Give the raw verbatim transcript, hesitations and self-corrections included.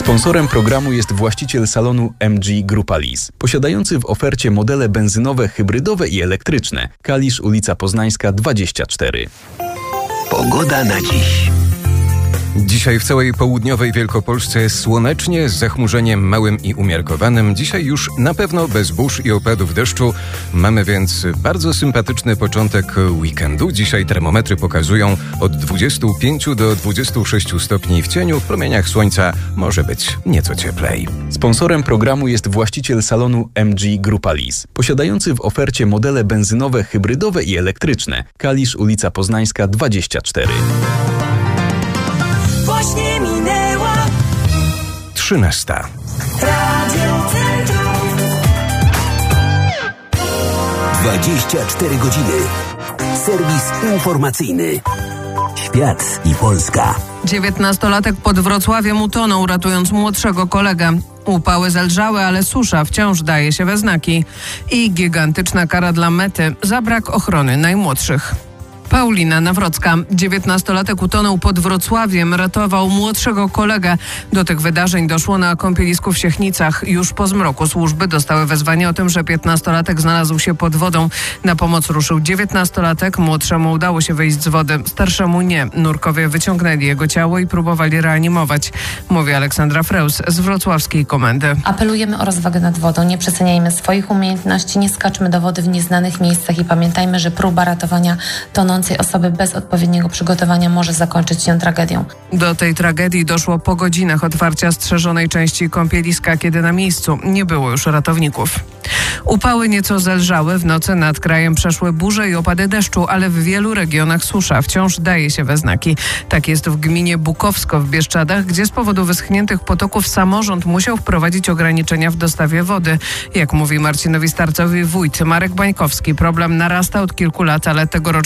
Sponsorem programu jest właściciel salonu M G Grupa Lease, posiadający w ofercie modele benzynowe, hybrydowe i elektryczne. Kalisz, ulica Poznańska dwadzieścia cztery. Pogoda na dziś. Dzisiaj w całej południowej Wielkopolsce jest słonecznie, z zachmurzeniem małym i umiarkowanym. Dzisiaj już na pewno bez burz i opadów deszczu. Mamy więc bardzo sympatyczny początek weekendu. Dzisiaj termometry pokazują od dwudziestu pięciu do dwudziestu sześciu stopni w cieniu. W promieniach słońca może być nieco cieplej. Sponsorem programu jest właściciel salonu M G Grupa Lease, posiadający w ofercie modele benzynowe, hybrydowe i elektryczne. Kalisz, ulica Poznańska dwadzieścia cztery. Właśnie minęła trzynasta. Radio Centrum. dwadzieścia cztery godziny. Serwis informacyjny. Świat i Polska. Dziewiętnastolatek pod Wrocławiem utonął, ratując młodszego kolegę. Upały zelżały, ale susza wciąż daje się we znaki. I gigantyczna kara dla Mety za brak ochrony najmłodszych. Paulina Nawrocka. dziewiętnastolatek utonął pod Wrocławiem, ratował młodszego kolegę. Do tych wydarzeń doszło na kąpielisku w Siechnicach. Już po zmroku służby dostały wezwanie o tym, że piętnastolatek znalazł się pod wodą. Na pomoc ruszył dziewiętnastolatek. Młodszemu udało się wyjść z wody, starszemu nie. Nurkowie wyciągnęli jego ciało i próbowali reanimować. Mówi Aleksandra Freus z wrocławskiej komendy. Apelujemy o rozwagę nad wodą. Nie przeceniajmy swoich umiejętności, nie skaczmy do wody w nieznanych miejscach i pamiętajmy, że próba ratowania tonącej osoby bez odpowiedniego przygotowania może zakończyć się tragedią. Do tej tragedii doszło po godzinach otwarcia strzeżonej części kąpieliska, kiedy na miejscu nie było już ratowników. Upały nieco zelżały, w nocy nad krajem przeszły burze i opady deszczu, ale w wielu regionach susza wciąż daje się we znaki. Tak jest w gminie Bukowsko w Bieszczadach, gdzie z powodu wyschniętych potoków samorząd musiał wprowadzić ograniczenia w dostawie wody. Jak mówi Marcinowi Starcowi wójt Marek Bańkowski, problem narasta od kilku lat, ale tegoroczny